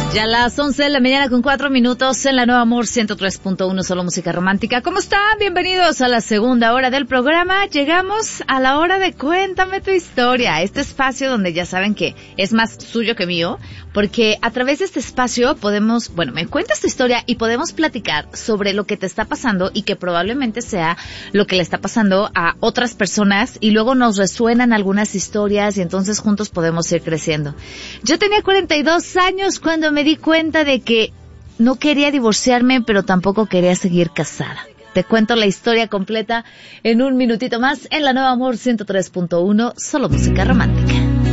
Ya a las 11 de la mañana con 4 minutos en la Nueva Amor 103.1, solo música romántica. ¿Cómo están? Bienvenidos a la segunda hora del programa. Llegamos a la hora de Cuéntame tu historia. Este espacio donde ya saben que es más suyo que mío, porque a través de este espacio podemos, me cuentas tu historia y podemos platicar sobre lo que te está pasando y que probablemente sea lo que le está pasando a otras personas y luego nos resuenan algunas historias y entonces juntos podemos ir creciendo. Yo tenía 42 años cuando me di cuenta de que no quería divorciarme, pero tampoco quería seguir casada. Te cuento la historia completa en un minutito más en la Nueva Amor 103.1, solo música romántica.